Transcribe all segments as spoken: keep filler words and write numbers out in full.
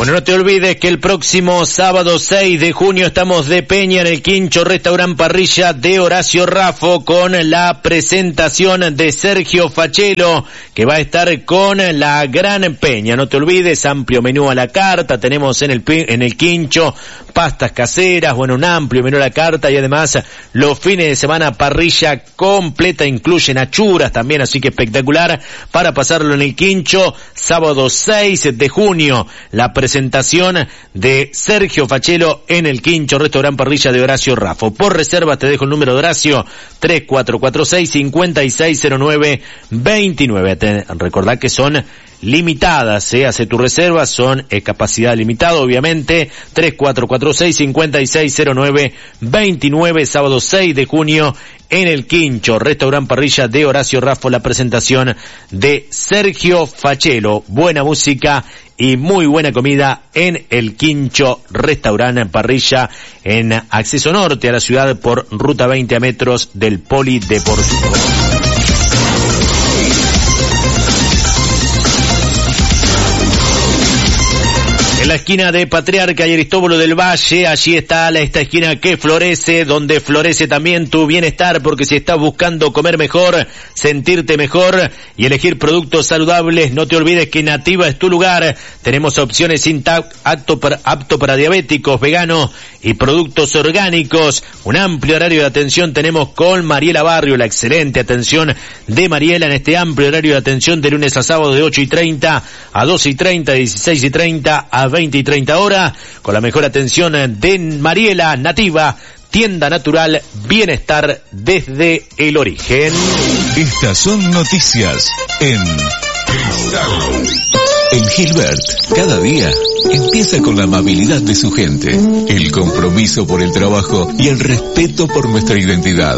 Bueno, no te olvides que el próximo sábado seis de junio estamos de peña en el Quincho Restaurant Parrilla de Horacio Raffo con la presentación de Sergio Fachelo, que va a estar con la gran peña. No te olvides, amplio menú a la carta, tenemos en el en el Quincho pastas caseras, bueno, un amplio menú a la carta y además los fines de semana parrilla completa, incluyen achuras también, así que espectacular para pasarlo en el Quincho, sábado seis de junio, la presentación de Sergio Fachelo en el Quincho Restaurant Parrilla de Horacio Raffo. Por reserva te dejo el número de Horacio, tres cuatro cuatro seis, cinco seis cero nueve dos nueve. Te, recordá que son limitadas, se ¿eh? hace tu reserva, son eh, capacidad limitada, obviamente, tres cuatro cuatro seis, cinco seis cero nueve dos nueve, sábado seis de junio, en el Quincho, Restaurant Parrilla de Horacio Raffo, la presentación de Sergio Fachelo. Buena música y muy buena comida en el Quincho Restaurant Parrilla, en acceso norte a la ciudad por ruta veinte a metros del Polideportivo. En la esquina de Patriarca y Aristóbulo del Valle, allí está la, esta esquina que florece, donde florece también tu bienestar, porque si estás buscando comer mejor, sentirte mejor y elegir productos saludables, no te olvides que Nativa es tu lugar. Tenemos opciones sin T A C, apto para, apto para diabéticos, veganos y productos orgánicos. Un amplio horario de atención tenemos con Mariela Barrio, la excelente atención de Mariela en este amplio horario de atención de lunes a sábado de ocho y treinta a doce y treinta, dieciséis y treinta a veinte y treinta horas, con la mejor atención de Mariela. Nativa, tienda natural, bienestar desde el origen. Estas son noticias en En Gilbert, cada día empieza con la amabilidad de su gente, el compromiso por el trabajo y el respeto por nuestra identidad.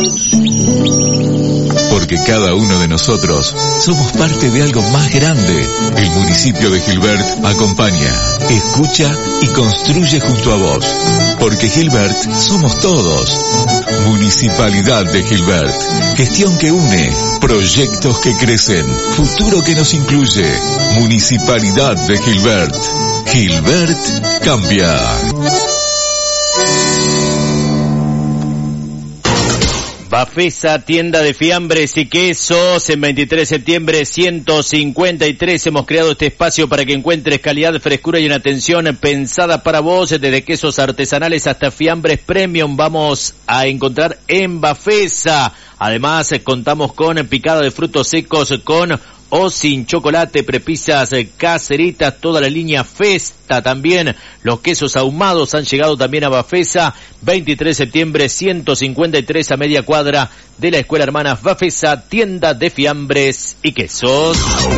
Porque cada uno de nosotros somos parte de algo más grande. El municipio de Gilbert acompaña, escucha y construye junto a vos. Porque Gilbert somos todos. Municipalidad de Gilbert. Gestión que une, proyectos que crecen, futuro que nos incluye. Municipalidad de Gilbert. Gilbert cambia. Bafesa, tienda de fiambres y quesos, en veintitrés de septiembre ciento cincuenta y tres hemos creado este espacio para que encuentres calidad, frescura y una atención pensada para vos, desde quesos artesanales hasta fiambres premium vamos a encontrar en Bafesa. Además contamos con picada de frutos secos con o sin chocolate, prepisas caseritas, toda la línea Festa también. Los quesos ahumados han llegado también a Bafesa, veintitrés de septiembre ciento cincuenta y tres a media cuadra de la Escuela Hermanas Bafesa, tienda de fiambres y quesos.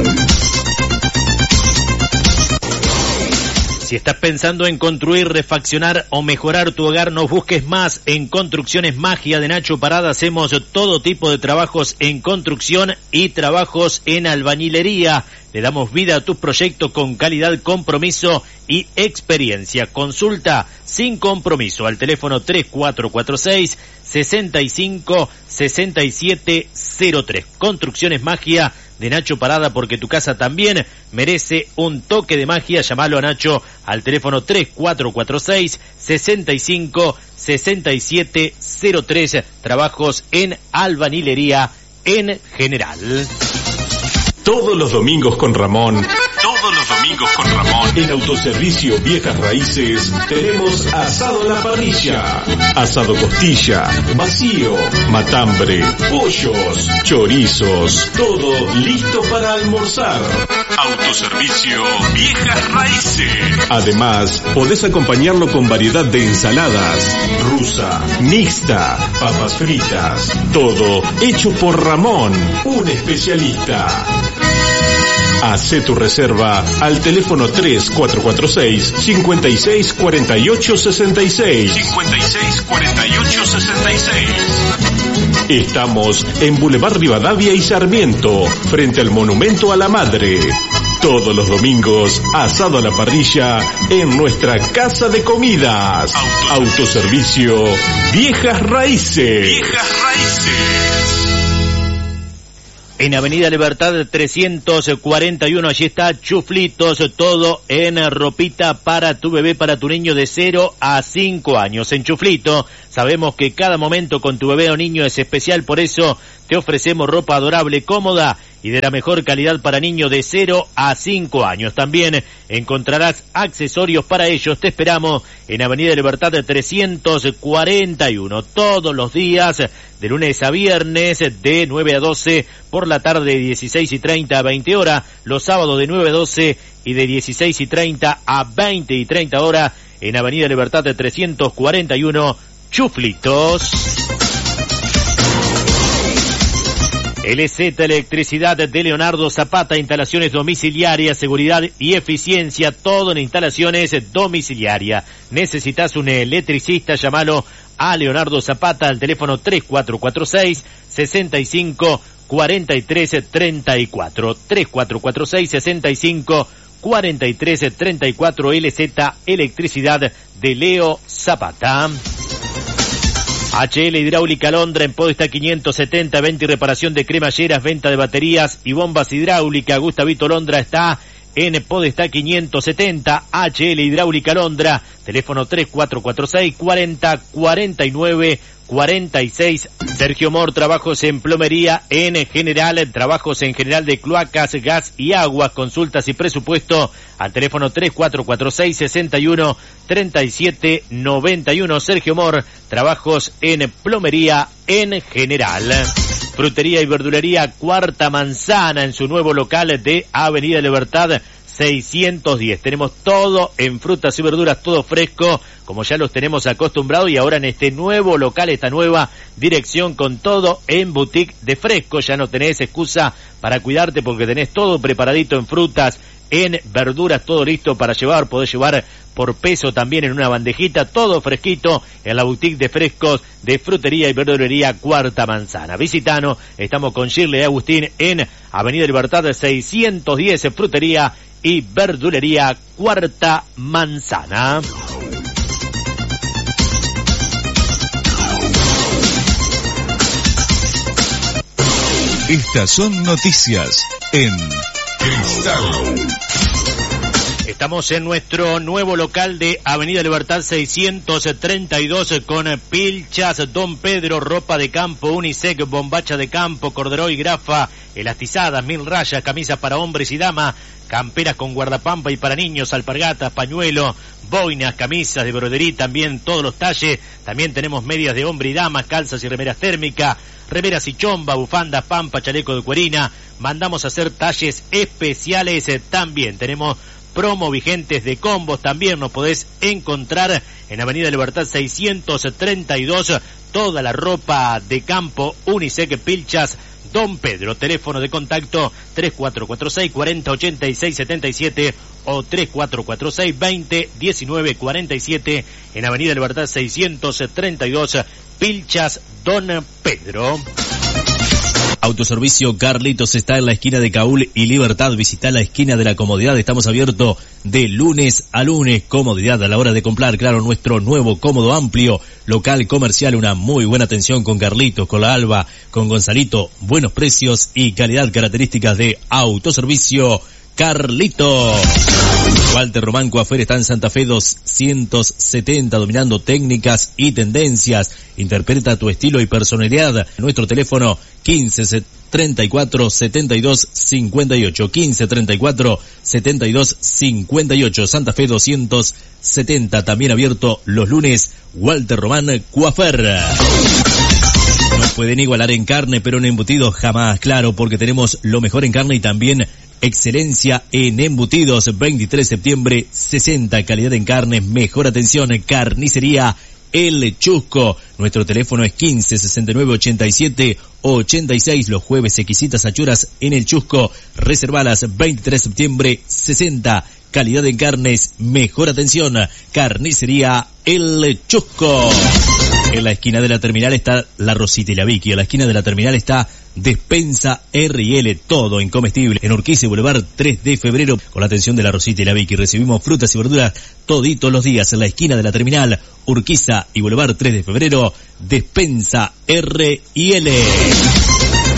Si estás pensando en construir, refaccionar o mejorar tu hogar, no busques más. En Construcciones Magia de Nacho Parada hacemos todo tipo de trabajos en construcción y trabajos en albañilería. Le damos vida a tus proyectos con calidad, compromiso y experiencia. Consulta sin compromiso al teléfono tres cuatro cuatro seis, seis cinco, seis siete cero tres. Construcciones Magia de Nacho Parada, porque tu casa también merece un toque de magia. Llamalo a Nacho al teléfono tres cuatro cuatro seis, seis cinco, seis siete cero tres. Trabajos en albañilería en general. Todos los domingos con Ramón. Todos los domingos con Ramón. En Autoservicio Viejas Raíces tenemos asado a la parrilla, asado costilla, vacío, matambre, pollos, chorizos, todo listo para almorzar. Autoservicio Viejas Raíces. Además, podés acompañarlo con variedad de ensaladas, rusa, mixta, papas fritas, todo hecho por Ramón, un especialista. Hacé tu reserva al teléfono tres cuatro cuatro seis, cinco seis cuatro ocho seis seis. cinco seis cuatro ocho seis seis. Estamos en Boulevard Rivadavia y Sarmiento, frente al Monumento a la Madre. Todos los domingos, asado a la parrilla en nuestra casa de comidas. Autoservicio Viejas Raíces. Viejas Raíces. En Avenida Libertad trescientos cuarenta y uno, allí está Chuflitos, todo en ropita para tu bebé, para tu niño de cero a cinco años. En Chuflito sabemos que cada momento con tu bebé o niño es especial, por eso te ofrecemos ropa adorable, cómoda y de la mejor calidad para niños de cero a cinco años. También encontrarás accesorios para ellos. Te esperamos en Avenida Libertad trescientos cuarenta y uno, todos los días, de lunes a viernes, de nueve a doce, por la tarde de dieciséis y treinta a veinte horas, los sábados de nueve a doce y de dieciséis y treinta a veinte y treinta horas, en Avenida Libertad trescientos cuarenta y uno, Chuflitos. L Z Electricidad de Leonardo Zapata, instalaciones domiciliarias, seguridad y eficiencia, todo en instalaciones domiciliarias. Necesitas un electricista, llámalo a Leonardo Zapata al teléfono tres cuatro cuatro seis, seis cinco, cuatro tres tres cuatro, tres cuatro cuatro seis, seis cinco, cuatro tres tres cuatro, L Z Electricidad de Leo Zapata. H L Hidráulica Londra, en Podestá quinientos setenta, venta y reparación de cremalleras, venta de baterías y bombas hidráulicas. Gustavito Londra está en Podestá quinientos setenta, H L Hidráulica Londra, teléfono tres cuatro cuatro seis, cuarenta, cuarenta y nueve, cuarenta y seis. Sergio Mor, trabajos en plomería en general, trabajos en general de cloacas, gas y agua, consultas y presupuesto al teléfono tres cuatro cuatro seis, sesenta y uno, treinta y siete, noventa y uno. Sergio Mor, trabajos en plomería en general. Frutería y verdulería Cuarta Manzana, en su nuevo local de Avenida Libertad seiscientos diez. Tenemos todo en frutas y verduras, todo fresco, como ya los tenemos acostumbrados, y ahora en este nuevo local, esta nueva dirección, con todo en boutique de fresco. Ya no tenés excusa para cuidarte, porque tenés todo preparadito en frutas, en verduras, todo listo para llevar. Podés llevar por peso también en una bandejita, todo fresquito en la boutique de frescos de Frutería y Verdulería Cuarta Manzana. Visitanos, estamos con Shirley Agustín en Avenida Libertad seiscientos diez, Frutería y Verdulería Cuarta Manzana. Estas son noticias en Cristal. Estamos en nuestro nuevo local de Avenida Libertad seiscientos treinta y dos con Pilchas Don Pedro, ropa de campo, unisex, bombacha de campo, corderoy, grafa, elastizadas, mil rayas, camisas para hombres y damas, camperas con guardapampa y para niños, alpargatas, pañuelos, boinas, camisas de brodería, también todos los talles. También tenemos medias de hombre y damas, calzas y remeras térmicas, remeras y chomba, bufandas, pampa, chaleco de cuerina. Mandamos a hacer talles especiales eh, también. Tenemos promo vigentes de combos, también nos podés encontrar en Avenida Libertad seiscientos treinta y dos, toda la ropa de campo, unisex, Pilchas Don Pedro. Teléfono de contacto tres cuatro cuatro seis, cuarenta, ochenta y seis, setenta y siete o tres cuatro cuatro seis, veinte, diecinueve, cuarenta y siete, en Avenida Libertad seiscientos treinta y dos, Pilchas Don Pedro. Autoservicio Carlitos está en la esquina de Caúl y Libertad. Visita la esquina de la comodidad. Estamos abiertos de lunes a lunes. Comodidad a la hora de comprar. Claro, nuestro nuevo, cómodo, amplio local comercial. Una muy buena atención con Carlitos, con la Alba, con Gonzalito. Buenos precios y calidad, características de Autoservicio Carlito. Walter Román Coafer está en Santa Fe doscientos setenta, dominando técnicas y tendencias. Interpreta tu estilo y personalidad. Nuestro teléfono quince treinta y cuatro, setenta y dos, cincuenta y ocho, quince treinta y cuatro, setenta y dos, cincuenta y ocho. Santa Fe doscientos setenta, también abierto los lunes. Walter Román Coafer. No pueden igualar en carne, pero en embutidos jamás, claro, porque tenemos lo mejor en carne y también excelencia en embutidos. Veintitrés de septiembre, sesenta, calidad en carne, mejor atención, carnicería El Chusco. Nuestro teléfono es quince sesenta y nueve ochenta y siete ochenta y seis. Los jueves exquisitas achuras en El Chusco. Reservalas. Veintitrés de septiembre, sesenta, calidad en carnes, mejor atención, carnicería El Chusco. En la esquina de la terminal está La Rosita y la Vicky. En la esquina de la terminal está Despensa R y L, todo en comestible. En Urquiza y Boulevard tres de febrero, con la atención de La Rosita y la Vicky. Recibimos frutas y verduras toditos los días. En la esquina de la terminal, Urquiza y Boulevard tres de febrero, Despensa R y L.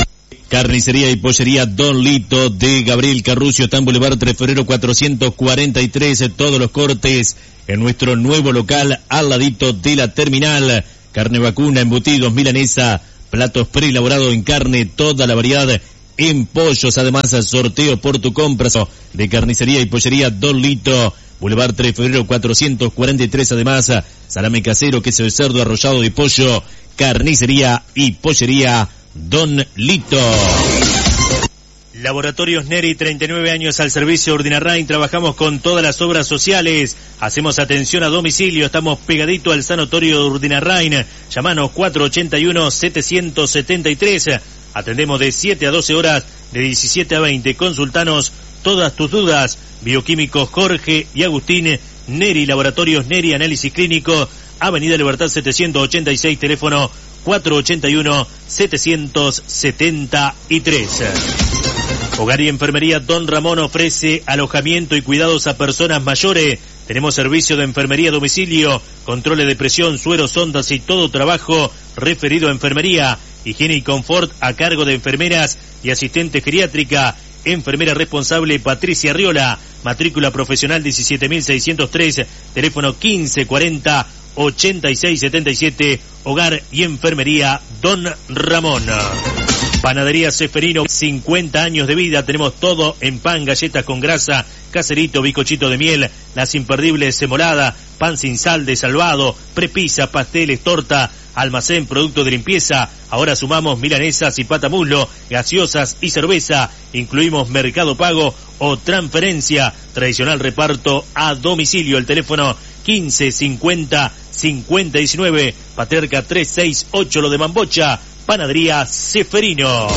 Carnicería y pollería Don Lito de Gabriel Carrucio, está en Boulevard tres de Febrero cuatrocientos cuarenta y tres, todos los cortes en nuestro nuevo local al ladito de la terminal. Carne vacuna, embutidos, milanesa, platos preelaborados en carne, toda la variedad en pollos, además sorteo por tu compra de Carnicería y pollería Don Lito, Boulevard tres de Febrero cuatrocientos cuarenta y tres, además salame casero, queso de cerdo, arrollado de pollo, Carnicería y pollería Don Lito. Laboratorios Neri, treinta y nueve años al servicio de Urdinarrain, trabajamos con todas las obras sociales, hacemos atención a domicilio, estamos pegadito al sanatorio de Urdinarrain, llamanos cuatro ochenta y uno, setecientos setenta y tres, atendemos de siete a doce horas, de diecisiete a veinte, consultanos todas tus dudas, bioquímicos Jorge y Agustín, Neri, Laboratorios Neri, análisis clínico, Avenida Libertad setecientos ochenta y seis, teléfono cuatro ochenta y uno, setecientos setenta y tres. Hogar y Enfermería Don Ramón ofrece alojamiento y cuidados a personas mayores. Tenemos servicio de enfermería a domicilio, controles de presión, sueros, sondas y todo trabajo referido a enfermería, higiene y confort a cargo de enfermeras y asistente geriátrica. Enfermera responsable Patricia Riola, matrícula profesional diecisiete mil seiscientos tres, teléfono quince cuarenta, ochenta y seis setenta y siete, Hogar y Enfermería Don Ramón. Panadería Seferino, cincuenta años de vida, tenemos todo en pan, galletas con grasa, caserito, bizcochito de miel, las imperdibles semolada, pan sin sal de Salvado, prepisa, pasteles, torta, almacén, producto de limpieza, ahora sumamos milanesas y patamuslo, gaseosas y cerveza, incluimos mercado pago o transferencia, tradicional reparto a domicilio, el teléfono quince cincuenta cincuenta diecinueve, Paterca trescientos sesenta y ocho, lo de Mambocha. Panadería Seferino.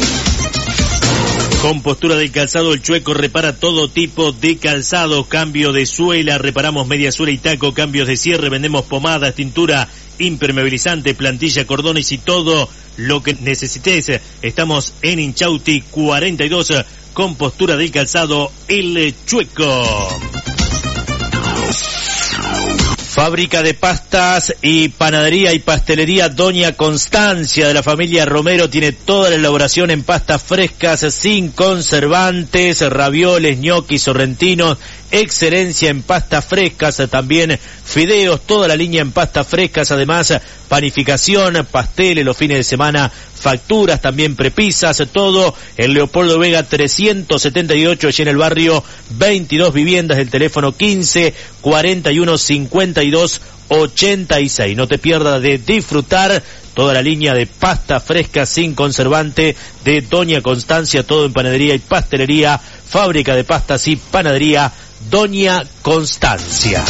Compostura del calzado El Chueco, repara todo tipo de calzado, cambio de suela, reparamos media suela y taco, cambios de cierre, vendemos pomadas, tintura, impermeabilizante, plantilla, cordones y todo lo que necesites. Estamos en Inchausti cuarenta y dos, Compostura del calzado El Chueco. Fábrica de pastas y panadería y pastelería Doña Constancia, de la familia Romero, tiene toda la elaboración en pastas frescas, sin conservantes, ravioles, ñoquis, sorrentinos, excelencia en pastas frescas, también fideos, toda la línea en pastas frescas, además panificación, pasteles los fines de semana, facturas, también prepisas, todo en Leopoldo Vega trescientos setenta y ocho, allí en el barrio, veintidós viviendas, el teléfono quince cuarenta y uno cincuenta y dos ochenta y seis. No te pierdas de disfrutar toda la línea de pasta fresca sin conservante de Doña Constancia, todo en panadería y pastelería, fábrica de pastas y panadería Doña Constancia.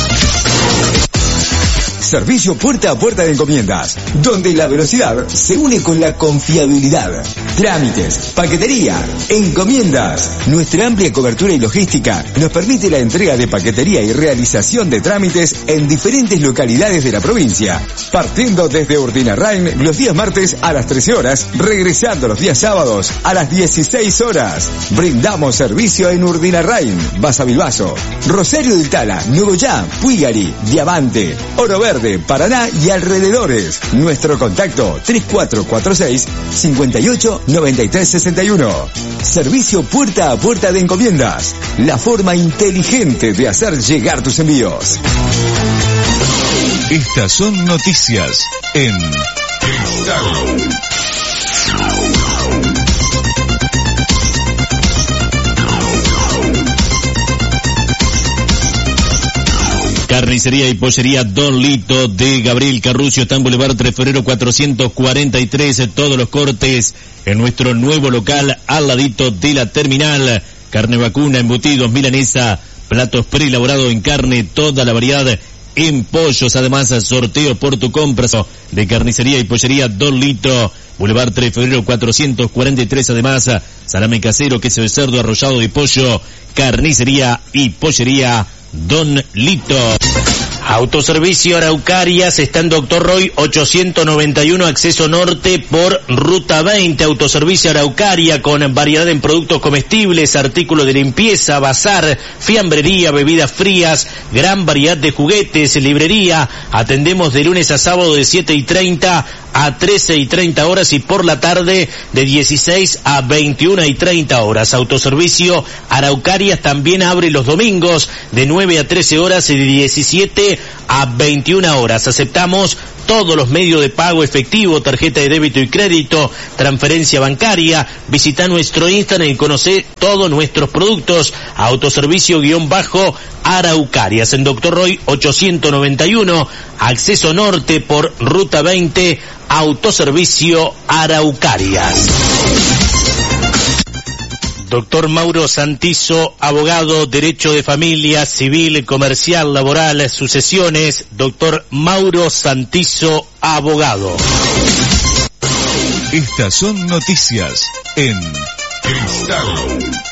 Servicio puerta a puerta de encomiendas, donde la velocidad se une con la confiabilidad. Trámites, paquetería, encomiendas. Nuestra amplia cobertura y logística nos permite la entrega de paquetería y realización de trámites en diferentes localidades de la provincia, partiendo desde Urdinarrain los días martes a las trece horas, regresando los días sábados a las dieciséis horas. Brindamos servicio en Urdinarrain, Basavilbaso, Rosario del Tala, Nogoyá, Puigari, Diamante, Oro Verde, Paraná y alrededores. Nuestro contacto tres cuatro cuatro seis, cinco ocho nueve tres seis uno. Servicio puerta a puerta de encomiendas, la forma inteligente de hacer llegar tus envíos. Estas son noticias en Estado. Carnicería y pollería Don Lito de Gabriel Carrucio, está en Boulevard tres de Febrero cuatrocientos cuarenta y tres, todos los cortes en nuestro nuevo local al ladito de la terminal. Carne vacuna, embutidos, milanesa, platos preelaborados en carne, toda la variedad en pollos, además sorteo por tu compra de Carnicería y pollería Don Lito, Boulevard tres de Febrero cuatrocientos cuarenta y tres, además salame casero, queso de cerdo, arrollado de pollo, Carnicería y pollería Don Lito. Autoservicio Araucarias está en Doctor Roy ochocientos noventa y uno, acceso norte por ruta veinte. Autoservicio Araucaria, con variedad en productos comestibles, artículos de limpieza, bazar, fiambrería, bebidas frías, gran variedad de juguetes, librería. Atendemos de lunes a sábado de siete y treinta a trece y treinta horas y por la tarde de dieciséis a veintiuna y treinta horas. Autoservicio Araucarias también abre los domingos de nueve a trece horas y de diecisiete a veintiuna horas. Aceptamos todos los medios de pago efectivo, tarjeta de débito y crédito, transferencia bancaria. Visita nuestro Instagram y conoce todos nuestros productos. Autoservicio guión bajo Araucarias en Doctor Roy ochocientos noventa y uno, acceso norte por ruta veinte, Autoservicio Araucarias. Doctor Mauro Santizo, abogado, derecho de familia, civil, comercial, laboral, sucesiones. Doctor Mauro Santizo, abogado. Estas son noticias en Cristal.